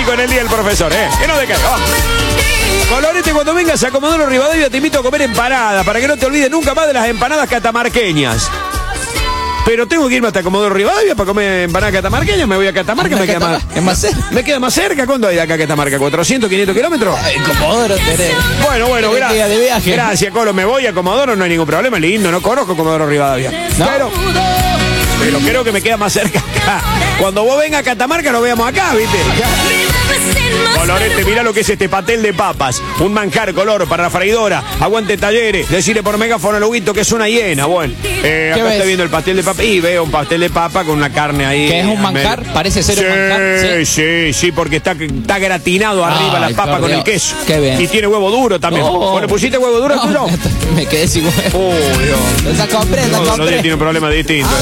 México en el día del profesor, que no te caiga. Colorete, cuando vengas a Comodoro Rivadavia te invito a comer empanadas, para que no te olvides nunca más de las empanadas catamarqueñas. Pero tengo que irme hasta Comodoro Rivadavia para comer empanadas catamarqueñas. Me voy a Catamarca, me queda más cerca. ¿Cuándo hay de acá a Catamarca? ¿400, 500 kilómetros? Comodoro tenés. Bueno, gracias, Colo. Me voy a Comodoro, no hay ningún problema, lindo. No conozco Comodoro Rivadavia. ¿No? Pero creo que me queda más cerca acá. Cuando vos vengas a Catamarca, nos veamos acá, ¿viste? Colorete, mirá lo que es este pastel de papas. Un manjar color para la freidora. Aguante Talleres. Decirle por megáfono al Huguito que es una hiena. Bueno, acá estoy viendo el pastel de papa. Y veo un pastel de papa con una carne ahí. ¿Que es un manjar? Parece ser un manjar. Sí, porque está gratinado arriba la papa con el queso. Qué bien. Y tiene huevo duro también. ¿Vos le pusiste huevo duro tuyo? Me quedé sin huevo. Dios. Esa comprenda. No tiene un problema distinto.